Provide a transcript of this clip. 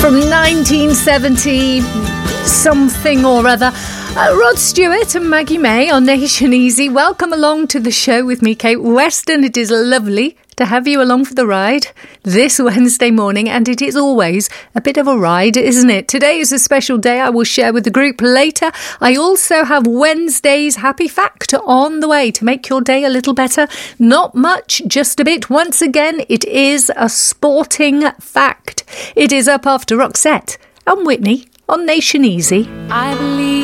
From 1970 something or other. Rod Stewart and Maggie May on Nation Easy. Welcome along to the show with me, Kate Weston. It is lovely to have you along for the ride this Wednesday morning, and it is always a bit of a ride, isn't it? Today is a special day I will share with the group later. I also have Wednesday's Happy Fact on the way to make your day a little better. Not much, just a bit. Once again, it is a sporting fact. It is up after Roxette and Whitney on Nation Easy. I believe